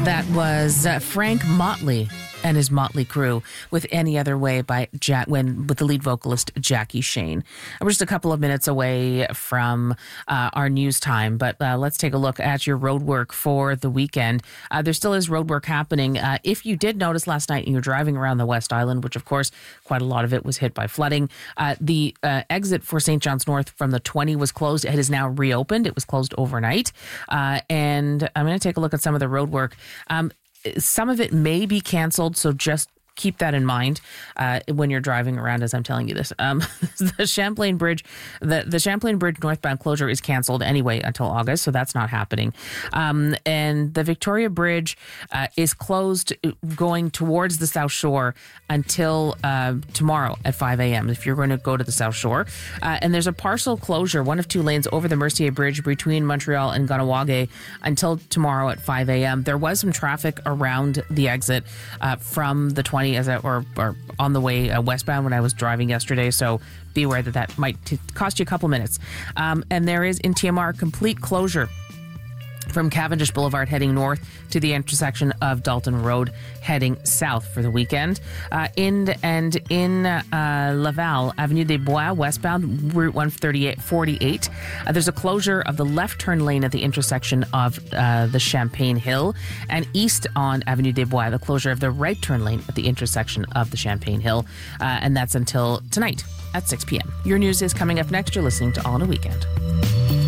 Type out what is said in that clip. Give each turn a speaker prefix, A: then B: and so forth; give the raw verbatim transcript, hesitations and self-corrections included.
A: That was uh, Frank Motley and his Motley Crew with Any Other Way by Jack, when with the lead vocalist Jackie Shane. We're just a couple of minutes away from uh, our news time, but uh, let's take a look at your road work for the weekend. Uh, there still is road work happening. Uh, if you did notice last night and you're driving around the West Island, which of course quite a lot of it was hit by flooding, uh, the uh, exit for Saint John's North from the twenty was closed. It is now reopened. It was closed overnight. Uh, and I'm going to take a look at some of the road work. Um, Some of it may be canceled, so just keep that in mind uh, when you're driving around as I'm telling you this. Um, the Champlain Bridge, the, the Champlain Bridge northbound closure is canceled anyway until August, so that's not happening. Um, and the Victoria Bridge uh, is closed going towards the South Shore until uh, tomorrow at five a.m. if you're going to go to the South Shore. Uh, and there's a partial closure, one of two lanes over the Mercier Bridge between Montreal and Kahnawake until tomorrow at five a.m. There was some traffic around the exit uh, from the twenty as a, or, or on the way uh, westbound when I was driving yesterday, so be aware that that might t- cost you a couple minutes. Um, and there is in T M R complete closure from Cavendish Boulevard heading north to the intersection of Dalton Road heading south for the weekend. Uh, in and in uh, Laval, Avenue des Bois westbound, Route one forty-eight. Uh, there's a closure of the left turn lane at the intersection of uh, the Champagne Hill, and east on Avenue des Bois, the closure of the right turn lane at the intersection of the Champagne Hill, uh, and that's until tonight at six p.m. Your news is coming up next. You're listening to All in a Weekend.